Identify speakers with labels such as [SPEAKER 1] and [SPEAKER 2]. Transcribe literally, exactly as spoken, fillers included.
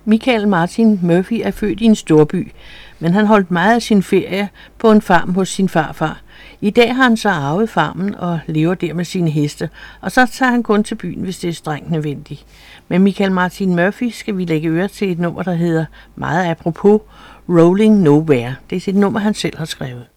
[SPEAKER 1] Michael Martin Murphy er født i en storby, men han holdt meget af sin ferie på en farm hos sin farfar. I dag har han så arvet farmen og lever der med sine heste, og så tager han kun til byen, hvis det er strengt nødvendigt. Med Michael Martin Murphy skal vi lægge øre til et nummer, der hedder meget apropos Rolling Nowhere. Det er et nummer, han selv har skrevet.